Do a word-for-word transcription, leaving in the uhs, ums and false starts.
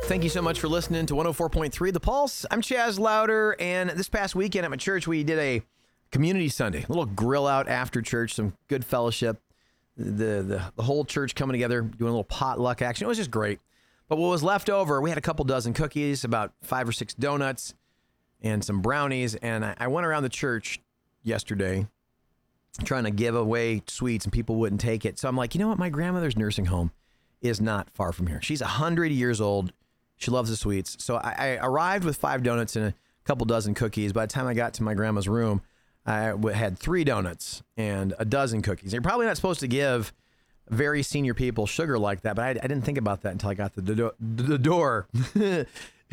Thank you so much for listening to one oh four point three The Pulse. I'm Chaz Louder, and this past weekend at my church, we did a community Sunday, a little grill out after church, some good fellowship, the, the, the whole church coming together, doing a little potluck action. It was just great. But what was left over, we had a couple dozen cookies, about five or six donuts, and some brownies, and I, I went around the church yesterday trying to give away sweets, and people wouldn't take it. So I'm like, you know what? My grandmother's nursing home is not far from here. She's one hundred years old. She loves the sweets. So I, I arrived with five donuts and a couple dozen cookies. By the time I got to my grandma's room, I w- had three donuts and a dozen cookies. You're probably not supposed to give very senior people sugar like that, but I, I didn't think about that until I got to the, do- the door.